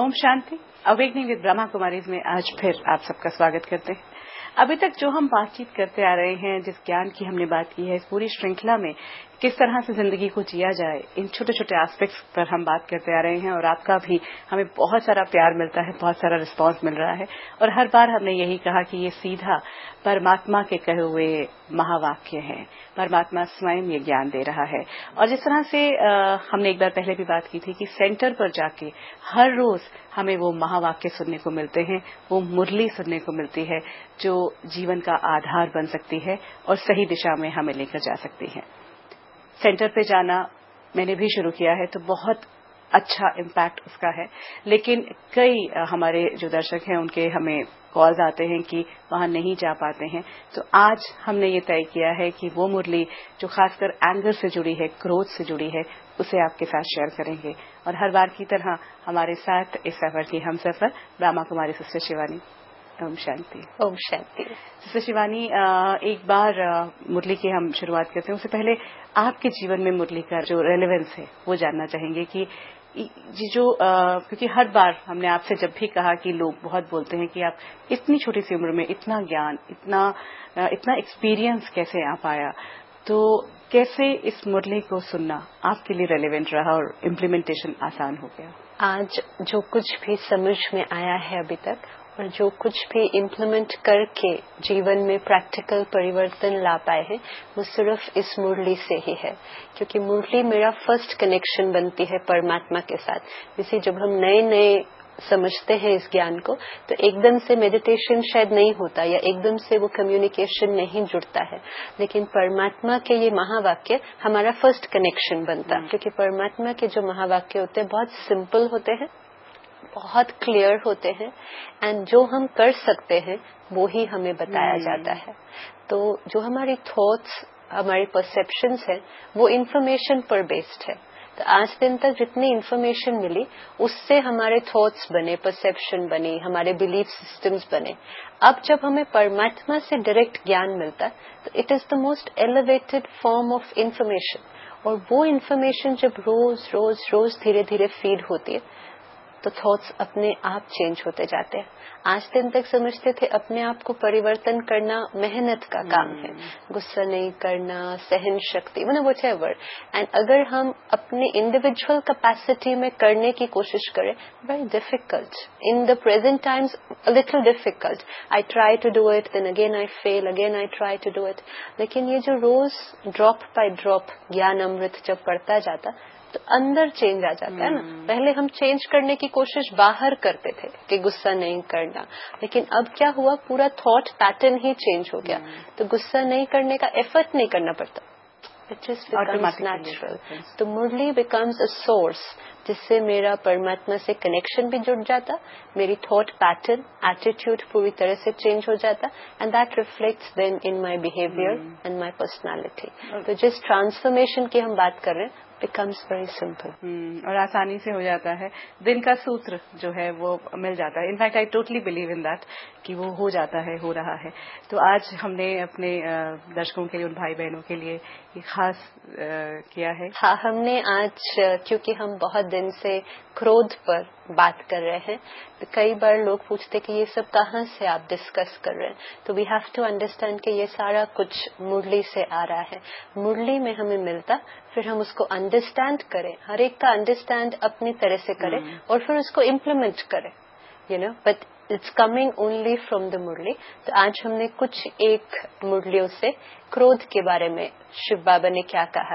Om Shanti. Awakening with Brahma Kumaris में आज फिर आप सबका स्वागत करते हैं। अभी तक जो हम बातचीत करते आ रहे हैं, जिस ज्ञान की हमने बात की है, इस पूरी श्रृंखला में किस तरह से जिंदगी को जिया जाए, इन छोटे छोटे एस्पेक्ट्स पर हम बात करते आ रहे हैं। और आपका भी हमें बहुत सारा प्यार मिलता है, बहुत सारा रिस्पांस मिल रहा है। और हर बार हमने यही कहा कि ये सीधा परमात्मा के कहे हुए महावाक्य हैं। परमात्मा स्वयं ये ज्ञान दे रहा है। और जिस तरह से हमने एक बार पहले भी बात की थी कि सेंटर पर जाके हर रोज हमें वो महावाक्य सुनने को मिलते हैं, वो मुरली सुनने को मिलती है जो जीवन का आधार बन सकती है और सही दिशा में हमें लेकर जा सकती है। सेंटर पे जाना मैंने भी शुरू किया है तो बहुत अच्छा इम्पैक्ट उसका है। लेकिन कई हमारे जो दर्शक हैं उनके हमें कॉल्स आते हैं कि वहां नहीं जा पाते हैं। तो आज हमने ये तय किया है कि वो मुरली जो खासकर एंगर से जुड़ी है, क्रोध से जुड़ी है, उसे आपके साथ शेयर करेंगे। और हर बार की तरह हमारे साथ इस सफर की हम सफर ब्रह्मा कुमारी सिस्टर शिवानी। ओम शांति। ओम शांति। सिस्टर शिवानी, एक बार मुरली की हम शुरुआत करते हैं। उससे पहले आपके जीवन में मुरली का जो रेलेवेंस है वो जानना चाहेंगे कि क्योंकि हर बार हमने आपसे जब भी कहा कि लोग बहुत बोलते हैं कि आप इतनी छोटी सी उम्र में इतना ज्ञान, इतना एक्सपीरियंस कैसे आ पाया, तो कैसे इस मुरली को सुनना आपके लिए रेलेवेंट रहा और इम्प्लीमेंटेशन आसान हो गया? आज जो कुछ भी समझ में आया है अभी तक और जो कुछ भी इम्प्लीमेंट करके जीवन में प्रैक्टिकल परिवर्तन ला पाए हैं, वो सिर्फ इस मुरली से ही है। क्योंकि मुरली मेरा फर्स्ट कनेक्शन बनती है परमात्मा के साथ। जैसे जब हम नए नए समझते हैं इस ज्ञान को, तो एकदम से मेडिटेशन शायद नहीं होता या एकदम से वो कम्युनिकेशन नहीं जुड़ता है। लेकिन परमात्मा के ये महावाक्य हमारा फर्स्ट कनेक्शन बनता है। क्योंकि परमात्मा के जो महावाक्य होते हैं बहुत सिंपल होते हैं, बहुत क्लियर होते हैं, एंड जो हम कर सकते हैं वो ही हमें बताया जाता है। तो जो हमारी थॉट्स, हमारी परसेप्शंस है, वो इन्फॉर्मेशन पर बेस्ड है। तो आज दिन तक जितनी इन्फॉर्मेशन मिली उससे हमारे थॉट्स बने, परसेप्शन बनी, हमारे बिलीफ सिस्टम्स बने। अब जब हमें परमात्मा से डायरेक्ट ज्ञान मिलता तो it is the most elevated form of information. और वो इन्फॉर्मेशन जब रोज रोज रोज धीरे धीरे फीड होती है तो थॉट्स अपने आप चेंज होते जाते हैं। आज दिन तक समझते थे अपने आप को परिवर्तन करना मेहनत का काम है, गुस्सा नहीं करना, सहन शक्ति, मतलब व्हाटएवर। एंड अगर हम अपने इंडिविजुअल कैपेसिटी में करने की कोशिश करें, very difficult in the present times, a little difficult. I try to do it, then again I fail, again I try to do it. लेकिन ये जो रोज ड्रॉप बाय ड्रॉप ज्ञान अमृत जब पड़ता जाता तो अंदर चेंज आ जाता है ना। पहले हम चेंज करने की कोशिश बाहर करते थे कि गुस्सा नहीं करना, लेकिन अब क्या हुआ, पूरा थॉट पैटर्न ही चेंज हो गया। तो गुस्सा नहीं करने का एफर्ट नहीं करना पड़ता, इट जस्ट बिकम्स नेचुरल। तो मुरली बिकम्स अ सोर्स जिससे मेरा परमात्मा से कनेक्शन भी जुड़ जाता, मेरी थॉट पैटर्न, एटीट्यूड पूरी तरह से चेंज हो जाता, and that reflects then in my behaviour and my personality. तो जिस ट्रांसफॉर्मेशन की हम बात कर रहे हैं becomes very simple। और आसानी से हो जाता है। दिन का सूत्र जो है वो मिल जाता है। In fact I totally believe in that कि वो हो जाता है, हो रहा है। तो आज हमने अपने दर्शकों के लिए, उन भाई बहनों के लिए ये खास किया है। हाँ, हमने आज, क्योंकि हम बहुत दिन से क्रोध पर बात कर रहे हैं, तो कई बार लोग पूछते कि ये सब कहाँ से आप डिस्कस कर रहे हैं। तो वी हैव टू अंडरस्टैंड कि ये सारा कुछ मुरली से आ रहा है। मुरली में हमें मिलता, फिर हम उसको अंडरस्टैंड करें, हर एक का अंडरस्टैंड अपनी तरह से करें और फिर उसको इम्प्लीमेंट करें, you know, but it's coming only from the मुरली। तो आज हमने कुछ एक मुरलियों से क्रोध के बारे में शिव बाबा ने क्या कहा